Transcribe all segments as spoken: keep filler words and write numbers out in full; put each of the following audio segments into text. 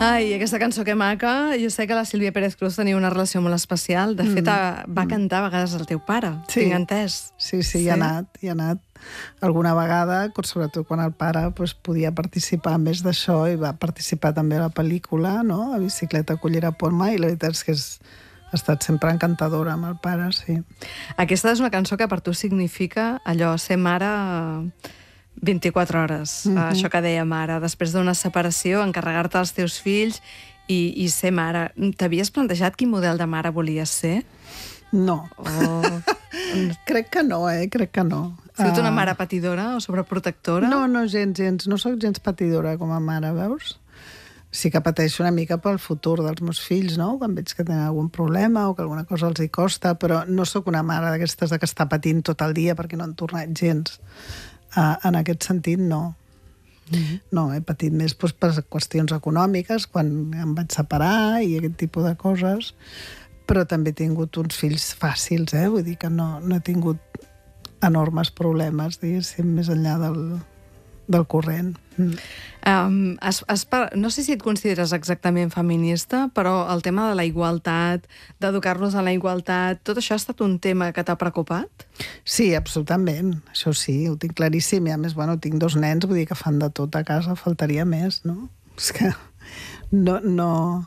Ai, aquesta cançó que maca. Jo sé que la Sílvia Pérez Cruz tenia una relació molt especial. De fet, mm. va cantar a vegades el teu pare, sí. tinc entès. Sí, sí, sí, hi ha anat, hi ha anat. Alguna vegada, sobretot quan el pare pues, podia participar més d'això, i va participar també a la pel·lícula, no? A Bicicleta, Cullera, Porma, i la veritat és que és, ha estat sempre encantadora amb el pare, sí. Aquesta és una cançó que per tu significa allò, ser mare vint-i-quatre hores. Mm-hmm. Això que dèiem ara, després d'una separació, encarregar-te dels teus fills i, i ser mare. T'havies plantejat quin model de mare volies ser? No. Oh. Crec que no, eh? Crec que no. Has sigut una mare patidora o sobreprotectora? No, no, gens, gens. No soc gens patidora com a mare, veus? Sí que pateixo una mica pel futur dels meus fills, no? Quan veig que tenen algun problema o que alguna cosa els hi costa, però no sóc una mare d'aquestes de que està patint tot el dia perquè no han tornat gens. Uh, en aquest sentit, no. Mm-hmm. No, he patit més doncs, per qüestions econòmiques, quan em vaig separar i aquest tipus de coses, però també he tingut uns fills fàcils, eh? Vull dir que no, no he tingut enormes problemes, diguéssim, més enllà del, del corrent. Mm. Um, es, es, no sé si et consideres exactament feminista, però el tema de la igualtat, d'educar-los en la igualtat, tot això ha estat un tema que t'ha preocupat? Sí, absolutament. Això sí, ho tinc claríssim. I a més, bueno, tinc dos nens, vull dir que fan de tot a casa, faltaria més, no? És que no... no...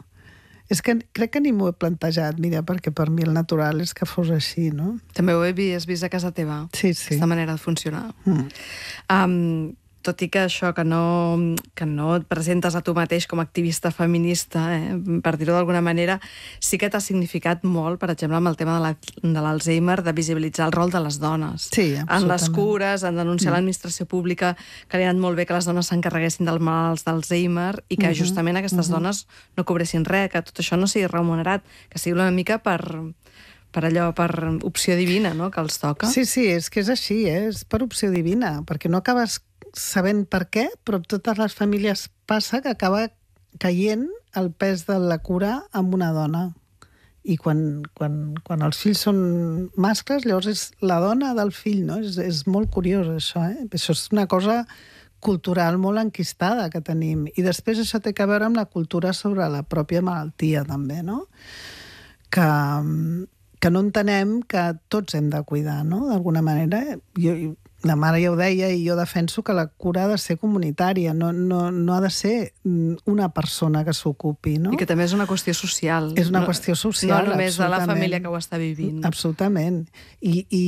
És que crec que ni m'ho he plantejat, mira, perquè per mi el natural és que fos així, no? També ho he vist, vist a casa teva? Sí, sí. Aquesta manera de funcionar. Mm. Um, tot i que això, que no, que no et presentes a tu mateix com a activista feminista, eh, per dir-ho d'alguna manera, sí que t'ha significat molt, per exemple, amb el tema de l'Alzheimer, de visibilitzar el rol de les dones. Sí, absolutament. En les cures, en denunciar mm. l'administració pública, que li ha anat molt bé que les dones s'encarreguessin dels malalts d'Alzheimer i que mm-hmm. justament aquestes mm-hmm. dones no cobressin res, que tot això no sigui remunerat, que sigui una mica per... per allò, per opció divina, no?, que els toca. Sí, sí, és que és així, eh? És per opció divina, perquè no acabes sabent per què, però totes les famílies passa que acaba caient el pes de la cura amb una dona. I quan, quan, quan els fills són mascles, llavors és la dona del fill, no? És, és molt curiós, això, eh? Això és una cosa cultural molt enquistada que tenim. I després això té a veure amb la cultura sobre la pròpia malaltia, també, no? Que... que no entenem que tots hem de cuidar, no?, d'alguna manera. Jo, la mare ja ho deia i jo defenso que la cura ha de ser comunitària, no, no, no ha de ser una persona que s'ocupi, no? I que també és una qüestió social. És una no, qüestió social, no només de la família que ho està vivint. Absolutament. I, i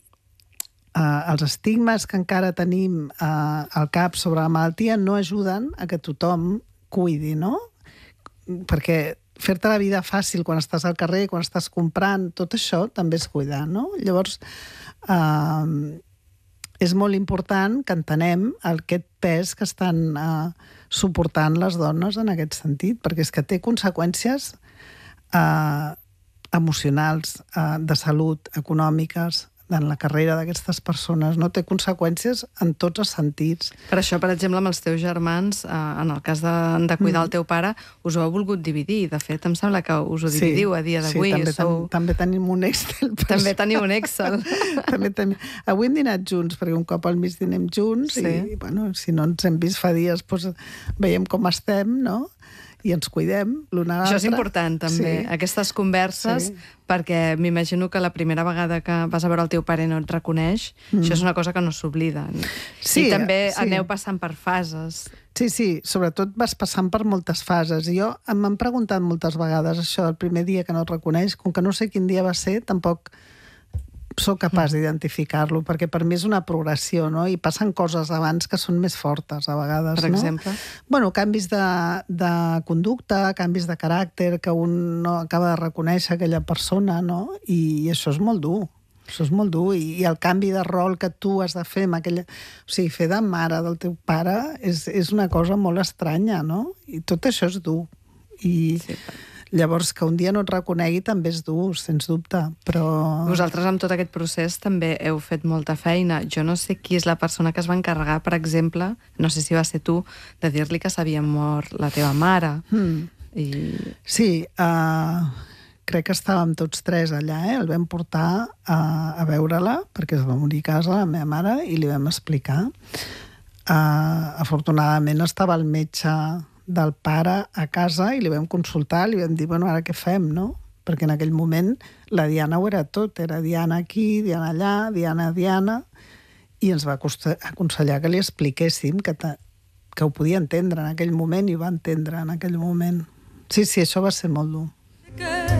uh, els estigmes que encara tenim uh, al cap sobre la malaltia no ajuden a que tothom cuidi, no? Perquè fer-te la vida fàcil quan estàs al carrer, quan estàs comprant, tot això també és cuidar, no? Llavors, eh, és molt important que entenem aquest pes que estan eh, suportant les dones en aquest sentit, perquè és que té conseqüències eh, emocionals, eh, de salut, econòmiques, en la carrera d'aquestes persones, no? Té conseqüències en tots els sentits. Per això, per exemple, amb els teus germans, eh, en el cas de, de cuidar mm. el teu pare, us ho heu volgut dividir. De fet, em sembla que us ho sí, dividiu a dia d'avui. Sí, també, sou... ten, també tenim un Excel. També teniu un Excel. també tenim... Avui hem dinat junts, perquè un cop al mig dinem junts, sí. i bueno, si no ens hem vist fa dies, doncs veiem com estem, no?, i ens cuidem l'una a l'altra. Això és important, també, sí. Aquestes converses, sí. perquè m'imagino que la primera vegada que vas a veure el teu pare no et reconeix, mm. això és una cosa que no s'oblida. Sí, I també sí. aneu passant per fases. Sí, sí, sobretot vas passant per moltes fases. Jo m'han preguntat moltes vegades això, el primer dia que no et reconeix, com que no sé quin dia va ser, tampoc sóc capaç d'identificar-lo, perquè per mi és una progressió, no? I passen coses abans que són més fortes, a vegades, per no? exemple? Bueno, canvis de, de conducta, canvis de caràcter, que un no acaba de reconèixer aquella persona, no? I, i això és molt dur. Això és molt dur. I, i el canvi de rol que tu has de fer amb aquella... O sigui, fer de mare del teu pare és, és una cosa molt estranya, no? I tot això és dur. I... Sí. Llavors, que un dia no et reconegui també és dur, sens dubte, però... Vosaltres amb tot aquest procés també heu fet molta feina. Jo no sé qui és la persona que es va encarregar, per exemple, no sé si va ser tu, de dir-li que s'havia mort la teva mare. Mm. I... Sí, uh, crec que estàvem tots tres allà, eh? El vam portar a, a veure-la, perquè es va morir a casa la meva mare, i li vam explicar. Uh, afortunadament estava el metge del pare a casa i li vam consultar, li vam dir, bueno, ara què fem, no? Perquè en aquell moment la Diana ho era tot, era Diana aquí, Diana allà, Diana, Diana, i ens va aconsellar que li expliquéssim que, que ho podia entendre en aquell moment i ho va entendre en aquell moment. Sí, sí, això va ser molt dur.